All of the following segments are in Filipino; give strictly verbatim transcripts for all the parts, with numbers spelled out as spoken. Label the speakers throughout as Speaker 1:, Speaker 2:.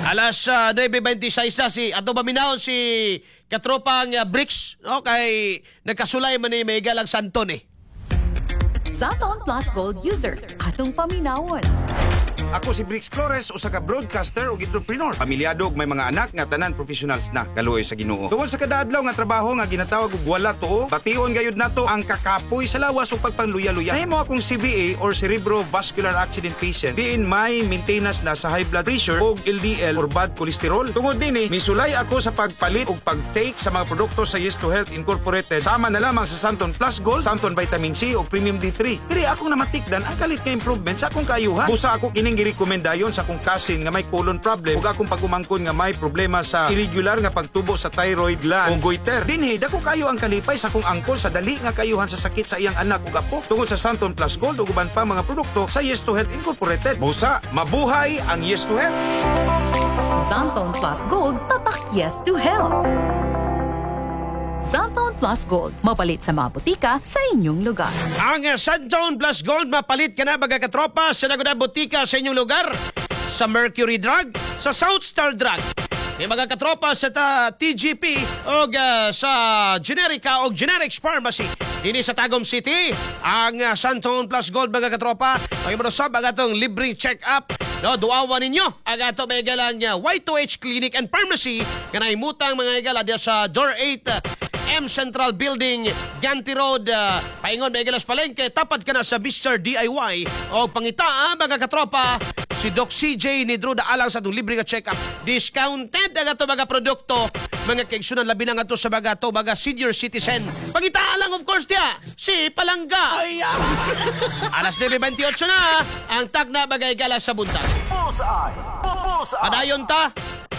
Speaker 1: Alas uh, nine twenty-six na si ato paminaon si katropang uh, Bricks, no, kay nagkasulay man ni may galang Santon eh.
Speaker 2: Zaton Plus Gold user, atong paminawon.
Speaker 3: Ako si Brix Flores, usa ka broadcaster ug entrepreneur. Pamilyado ug may mga anak nga tanan professionals na kaluoy sa Ginoo. Tungod sa kada adlaw nga trabaho nga ginatawag og wala tuo, bation gayud nato ang kakapoy sa lawas ug pagpangluya-luya. Nahimo akong C V A or cerebrovascular accident patient. Diin may maintenance na sa high blood pressure ug L D L or bad cholesterol. Tungod dinhi, misulay ako sa pagpalit ug pag-take sa mga produkto sa Yes to Health Incorporated. Sama na lamang sa Santon Plus Gold, Santon Vitamin C ug Premium D three. Diri akong namatikdan ang kalit nga improvement sa akong kayuhan. Busa ako kining girekomendayon sa akong kasin nga may colon problem ug akong pagumangkon nga may problema sa irregular nga pagtubo sa thyroid gland o goiter. Dinhi dako kayo ang kalipay sa akong angkol sa dali nga kayuhan sa sakit sa iyang anak ug apo tungod sa Santon Plus Gold ug uban pa mga produkto sa Yes to Health Incorporated. Busa, mabuhay ang Yes to Health.
Speaker 2: Zaton Plus Gold, tatak Yes to Health. Zaton Plus Gold, mapalit sa mga butika sa inyong lugar.
Speaker 1: Ang uh, Santon Plus Gold, mapalit ka na baga katropa sa nagunang butika sa inyong lugar. Sa Mercury Drug, sa South Star Drug. May mga katropa sa ta, T G P o uh, sa Generica o Generics Pharmacy. Dini sa Tagum City, ang uh, Santon Plus Gold mga katropa. Ay mo sa bagatong libreng check-up. No, duawan ninyo ang ato may galang uh, Y two H Clinic and Pharmacy. Kanay mutang mga igala dia sa Door eight uh, M Central Building, Ganti Road, uh, paingon may galas palengke. Tapat ka na sa Mister D I Y o pangita ah, mga katropa. Si Doc C J ni Drew da alang sa itong libre nga check-up. Discounted ang ito mga produkto. Mga kaigsunan labi na nga ito sa mga ito, mga senior citizen. Pangitaan lang of course dia, si Palangga. Ay, ah. Alas nine twenty-eight na, ang tag na bagay gala sa buntag.
Speaker 4: Bullseye! Bullseye!
Speaker 1: Padayon ta,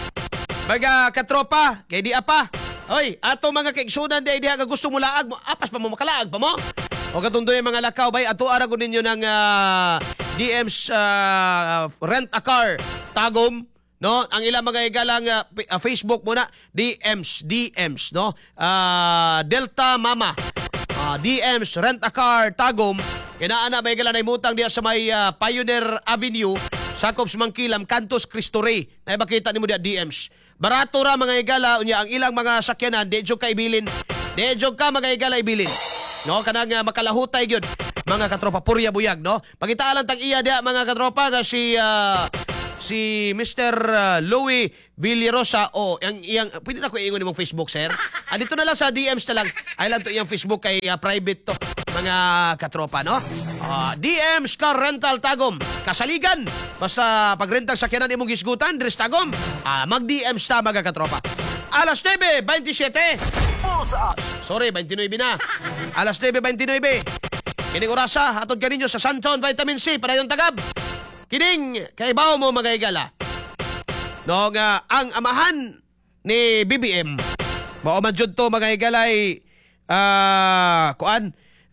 Speaker 1: mga katropa, kay di apa. Hoy, ato mga kaigsunan di diha nga gusto mo laag mo, apas pa mo makalaag pa mo. O katundo yung mga lakaw bay, ato aragon ninyo ng uh, D M's uh, Rent a Car Tagum, no? Ang ilang mga igalang uh, uh, Facebook muna, D M's, D M's, no? Uh, Delta Mama, uh, D M's Rent a Car Tagum. Inaana may igalang na imutang diya sa may uh, Pioneer Avenue, Sakops Mangkilam, Cantos Cristo Rey. Na makita nimo diya D M's. Barato ra mga igala, unya ang ilang mga sakyanan, di jog ka ibilin. Di jog ka mga igala ibilin. No, kanang uh, makalahutay gyud mga katropa purya buyag, no? Pangitaalan tag iya dia mga katropa nga si uh, si Mister Uh, Louie Villarosa o yang iyang pwede na ko iingon imong Facebook sir. Andito na lang sa D Ms na lang. Ay lang to iyang Facebook kay uh, private to mga katropa, no? Uh, D Ms Car Rental Tagum. Kasaligan. Basta pagrentang sakyanan imong gisgutan, Dres Tagum. Uh, mag-D Ms ta mga katropa. Alas nine twenty-seven. Sorry, twenty-nine na. Alas nine twenty-nine. Kining orasa, atod kaninyo sa Santon Vitamin C para yung tagab. Kining, kaibaw mo mga igala. No, nga, ang amahan ni B B M, mauman dyan to mga igalay, ah, uh, kuan,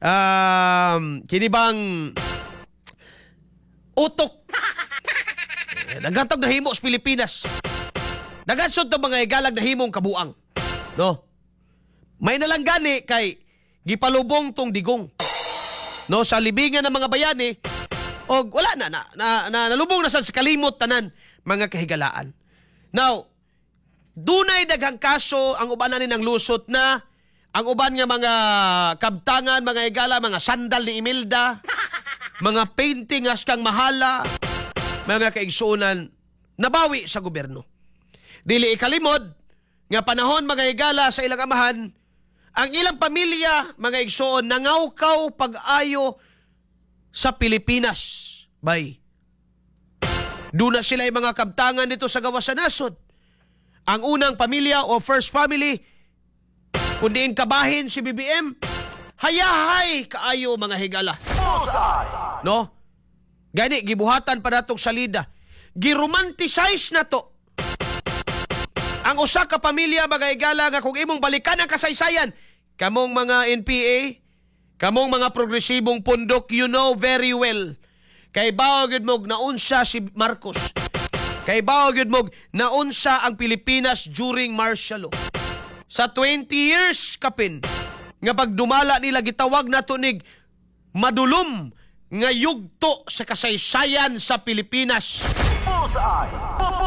Speaker 1: um, kinibang utok. Nagatag na himo sa Pilipinas. Nagatsod to mga igalag na himong kabuang. No? May nalang gani kay gipalubong tong digong. No, sa libingan ng mga bayani, o wala na, na, na, na nalubong na sa kalimot tanan, mga kahigalaan. Now, dunay daghang kaso ang ubanan ni ng lusot na, ang uban nga mga kabtangan, mga higala, mga sandal ni Imelda, mga painting as kang mahala, mga kaigsunan, nabawi sa gobyerno. Dili ikalimod, nga panahon mga higala sa ilang amahan, ang ilang pamilya, mga igsoon, nangawkaw pag-ayo sa Pilipinas. Bay. Doon na sila yung mga kabtangan dito sa gawa sa nasod. Ang unang pamilya o first family, kundiin kabahin si B B M, hayahay kaayo mga higala. No? Gani, gibuhatan pa natong salida. Giromanticize na to. Ang usa ka pamilya mga igala nga kung imong balikan ang kasaysayan, kamong mga N P A, kamong mga progresibong pundok, you know very well. Kay bawag mo naunsa si Marcos. Kay bawag mo naunsa ang Pilipinas during martial law. Sa twenty years kapin nga pagdumala nila gitawag na tunig madulom nga yugto sa kasaysayan sa Pilipinas.
Speaker 4: Bullseye!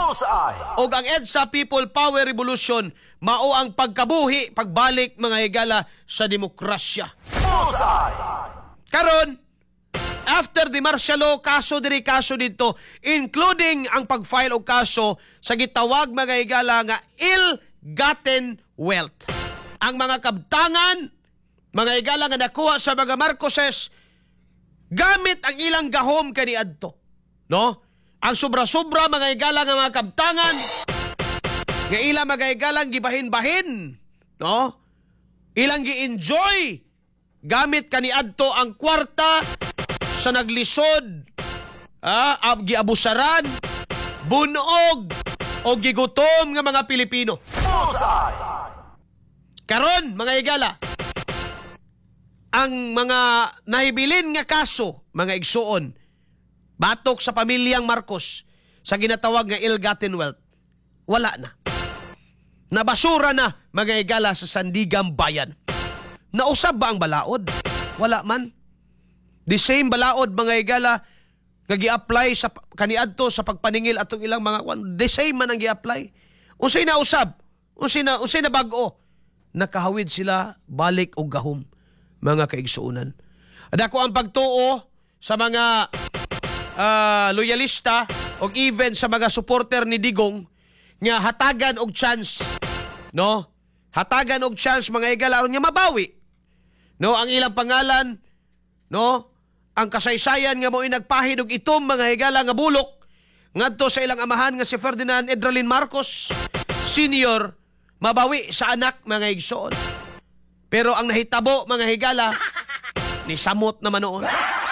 Speaker 4: Bullseye.
Speaker 1: O ang EDSA People Power Revolution mao ang pagkabuhi, pagbalik mga higala sa demokrasya.
Speaker 4: Bullseye.
Speaker 1: Karon, after the martial law, kaso diri kaso dito, including ang pag-file og kaso sa gitawag mga higala nga ill-gotten wealth. Ang mga kabtangan, mga higala nga nakuha sa mga Marcoses, gamit ang ilang gahom kaniadto. No? Ang sobra-sobra mga higala nga mga kabtangan, nga ilang mga higala gibahin-bahin, no? Ilang gi-enjoy gamit kaniadto ang kwarta sa naglisod, ah, ab giabusaran, bunog o gigutom nga mga Pilipino.
Speaker 4: Bullseye.
Speaker 1: Karon mga higala, ang mga nahibilin nga kaso, mga igsuon, batok sa pamilyang Marcos sa ginatawag nga ill-gotten wealth, wala na. Nabasura na mga higala sa Sandigan Bayan. Nausab ba ang balaod? Wala man. The same balaod mga higala nga gi-apply sa kaniadto sa pagpaningil atong ilang mga the same man ang gi-apply. Unsay na usab? Unsay na unsay na bag-o? Nakahawid sila balik og gahom mga kaigsuonan. Dako ang pagtuo sa mga uh, loyalista o even sa mga supporter ni Digong nga hatagan og chance, no? Hatagan og chance mga higala aron nga mabawi. No, ang ilang pangalan, no? Ang kasaysayan nga mo'y nagpahid og itom mga higala nga bulok ngadto sa ilang amahan nga si Ferdinand Edralin Marcos Senior mabawi sa anak mga igsoon. Pero ang nahitabo mga higala ni samot naman noon.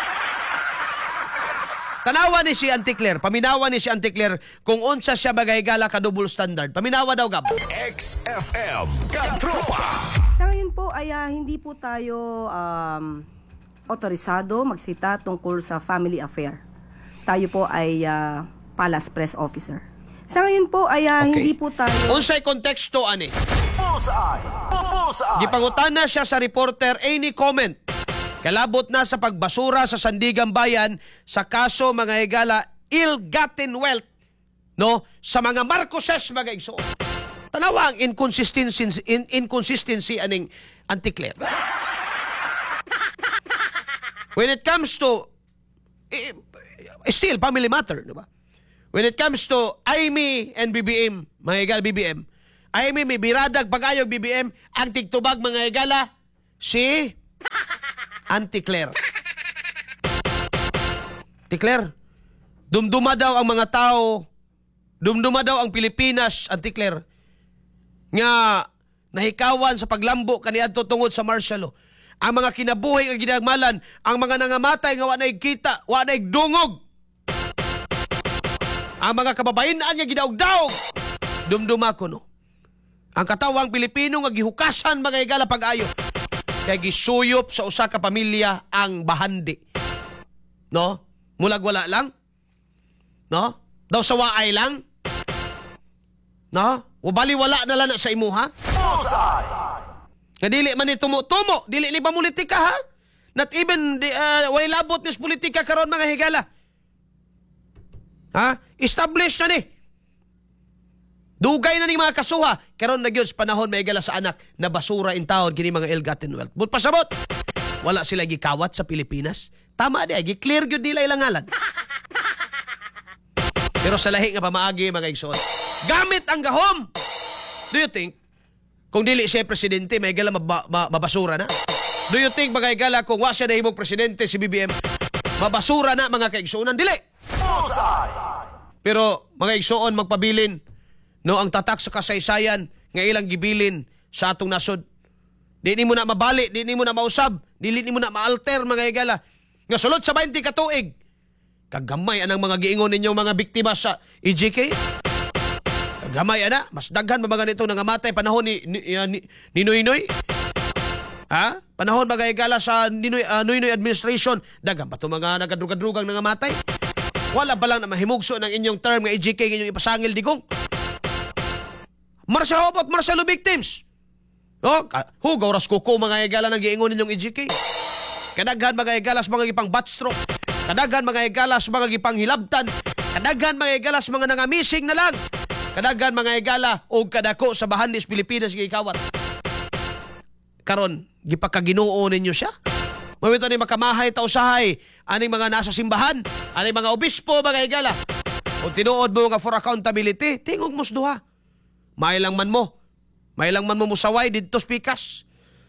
Speaker 1: Tanawa ni si Auntie Claire, paminawa ni si Auntie Claire kung unsa siya mga higala ka double standard. Paminawa daw gab.
Speaker 4: X F M Katropa.
Speaker 5: Sa ngayon po ay ah, hindi po tayo um, otorisado magsita tungkol sa family affair. Tayo po ay ah, Palace Press Officer. Sa ngayon po ay ah,
Speaker 1: Okay.
Speaker 5: hindi po tayo...
Speaker 1: Unsay konteksto ani?
Speaker 4: Bullseye. Bullseye.
Speaker 1: Gipangutana siya sa reporter any comment. Kalabot na sa pagbasura sa Sandigan Bayan sa kaso mga higala ill-gotten wealth, no, sa mga Marcoses mga igsoon. Tanawa ang inconsistency in, inconsistency aning Auntie Claire. When it comes to eh, still family matter, di ba? When it comes to Amy and B B M, mga higala B B M, Amy may biradag pag-ayog B B M, ang tigtubag mga higala si Auntie Claire. Auntie Claire, dumduma daw ang mga tao, dumduma daw ang Pilipinas, Auntie Claire, nga nahikawan sa paglambo kaniadto tungod sa martial law. Ang mga kinabuhi nga ginagmalan, ang mga nangamatay nga wa na kita, wa na dungog. Ang mga kababayenan nga gidaog-daog, dumduma ko no. Ang katawang Pilipino nga gihukasan mga higala pag-ayo kay gisuyop sa usa ka pamilya ang bahandi. No? Mulag wala lang? No? Daw sa waay lang? No? Wabali wala na lang sa imuha?
Speaker 4: Bullseye.
Speaker 1: Nga dili man ni tumo-tumo, dili ni pamulitika ha? Not even di, uh, way labot nis politika karon mga higala. Ha? Established na ni. Dugay na ni mga kasuha. Karon na gyud sa panahon may higala sa anak na basura in taon kini mga ill-gotten wealth. But pasabot, wala sila gikawat sa Pilipinas. Tama di, gi-clear gyud nila ilang ngalan. Pero sa lahi nga pamaagi mga igsoon, gamit ang gahom. Do you think kung dili siya presidente may higala maba, ma, mabasura na? Do you think mga higala kung wa siya nahimong presidente si B B M mabasura na mga kaigsuonan? Dili.
Speaker 4: Bullseye.
Speaker 1: Pero mga igsuon magpabilin no ang tatak sa kasaysayan nga ilang gibilin sa atong nasod. Di ni mo na mabali, di ni mo na mausab, dili ni mo na maalter mga higala. Nga sulod sa twenty ka tuig, kagamay anang mga giingon ninyong mga biktima sa E G K. Kagamay ana, mas daghan ba mga nito nangamatay panahon ni ni, uh, ni, ni Noy Noy? Ha? Panahon mga higala sa Ninoy, uh, Noy Noy administration, daghan pa to mga nagadrugadrugang nangamatay. Wala ba lang na mahimugso ng inyong term nga E G K inyong ipasangil Digong? Marsya hopot, marsya lo victims. No? Hugaw ras kuko mga higala ng giingon ninyong E G K. Kadaghan mga higala sa mga gipang batstroke. Kadaghan mga higala sa mga gipang hilabtan. Kadaghan mga igala sa mga nangamising na lang. Kadaghan mga igala o kadako sa bahanis Pilipinas gikawat. Karon, gipakaginoo ninyo siya. Mawito ni makamahay ta usahay aning mga nasa simbahan, aning mga obispo mga igala. O tinuod mo nga for accountability, tingog mos duha. May lang man mo. May lang man mo musaway didto sa pikas.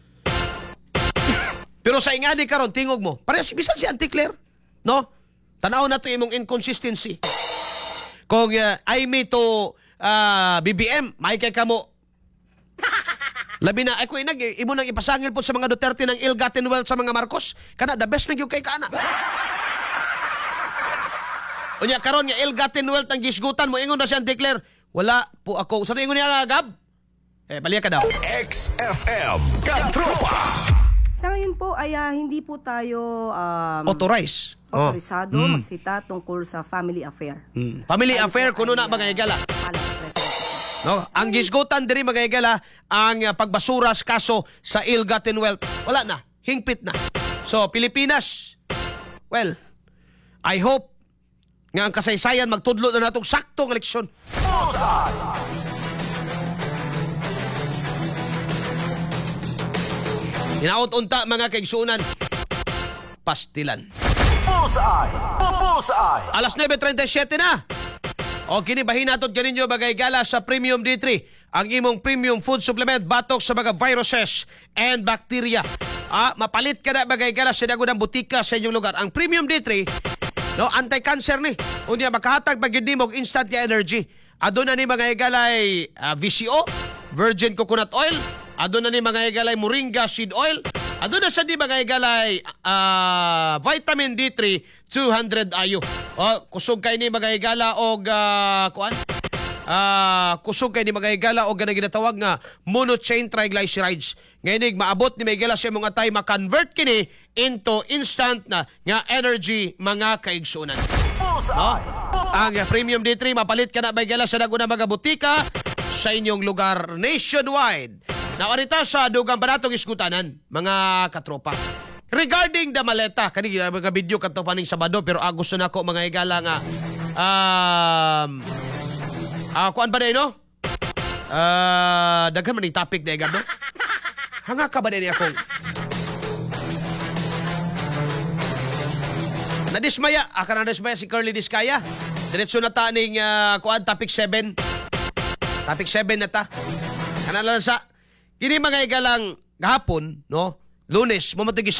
Speaker 1: Pero sa ingani karon tingog mo. Parehas bisan si Auntie Claire, no? Tanaw na to imong inconsistency. Kung uh, ay me to uh, B B M, may kay kamo. Labi na, ay ko inag, imo nang ipasangil po sa mga Duterte ng ill-gotten wealth sa mga Marcos. Kana, the best na yung kay kana. Unya, karon nga ill-gotten wealth ang gisgutan mo, ingon na si Auntie Claire, wala po ako. Sa ingon niya, Gab? Eh, baliya ka daw.
Speaker 4: X F M Katropa.
Speaker 5: Sa ngayon po ay ah, hindi po tayo um,
Speaker 1: Authorize. Oh.
Speaker 5: otorisado
Speaker 1: Mm.
Speaker 5: magsita tungkol sa family affair.
Speaker 1: Mm. Family
Speaker 5: Tayo
Speaker 1: affair,
Speaker 5: po
Speaker 1: kuno na
Speaker 5: ay,
Speaker 1: mga
Speaker 5: ah,
Speaker 1: igala.
Speaker 5: Palace Press Officer.
Speaker 1: No, ang gisgutan diri mga igala ang uh, pagbasura sa kaso sa ill-gotten wealth. Wala na, hingpit na. So Pilipinas, well, I hope nga ang kasaysayan magtudlo na natong saktong eleksyon.
Speaker 4: Bullseye.
Speaker 1: Hinaot unta mga kaigsuunan. Pastilan.
Speaker 4: Bullseye. Bullseye.
Speaker 1: Alas nueve treinta y siete na. O kini bahinatot ganinyo bagay gala sa Premium D three, ang imong premium food supplement batok sa mga viruses and bacteria. Ah, mapalit ka na bagay gala sa dago ng butika sa inyong lugar. Ang Premium D three, no, anti-cancer ni. Unya makahatag bagid nimo og instant energy. Aduna ni mga igalay uh, V C O, virgin coconut oil. Aduna ni mga igalay moringa seed oil. Aduna sa di mga igalay uh, vitamin D three two hundred I U. O kusog kay ni mga igala og uh, kuan? Ah, uh, kusog kay ni mga igala og ganang ginatawag nga monochain triglycerides. Ngayon maabot ni mga igala sa mga tay ma-convert kini into instant na nga energy mga kaigsunan.
Speaker 4: Bullseye.
Speaker 1: Ang Premium D three mapalit ka na ba igala sa dago na mga butika sa inyong lugar nationwide. Nawarita sa dugang banatong iskutanan, mga katropa. Regarding the maleta, kanina mga video kato paning Sabado, pero ah, gusto na ko mga igala nga, um, ah, kuan ba na no? Ah, daghan man yung topic na igab, no? Hanga ka ba na akong? Nadismaya, aka na nadismaya si Curly Discaya. Diretso na ta ning uh, kuan, topic seven. Topic seven na ta. Kana lang sa, kini mga igalang gahapon, no? Lunes, mamatigi